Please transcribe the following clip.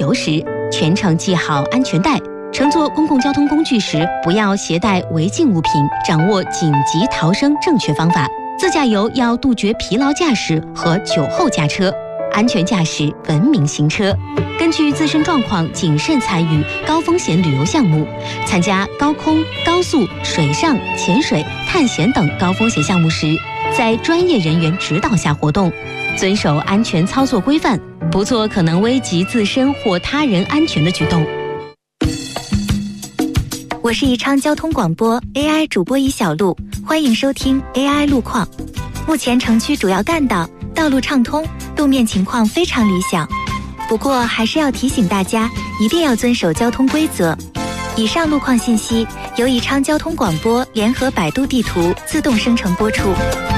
游时，全程系好安全带。乘坐公共交通工具时，不要携带违禁物品，掌握紧急逃生正确方法。自驾游要杜绝疲劳驾驶和酒后驾车，安全驾驶，文明行车。根据自身状况，谨慎参与高风险旅游项目。参加高空、高速、水上、潜水、探险等高风险项目时，在专业人员指导下活动，遵守安全操作规范，不做可能危及自身或他人安全的举动。 我是宜昌交通广播 AI 主播尹小璐，欢迎收听 AI 路况。目前城区主要干道道路畅通，路面情况非常理想。不过还是要提醒大家，一定要遵守交通规则。以上路况信息由宜昌交通广播联合百度地图自动生成播出。